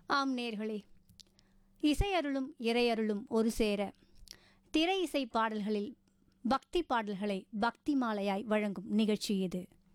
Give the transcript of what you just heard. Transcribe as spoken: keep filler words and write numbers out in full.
ஆம் நேர்களே, இசையருளும் இறையருளும் ஒரு சேர திரை இசை பாடல்களில் பக்தி பாடல்களை பக்தி மாலையாய் வழங்கும் நிகழ்ச்சி இது.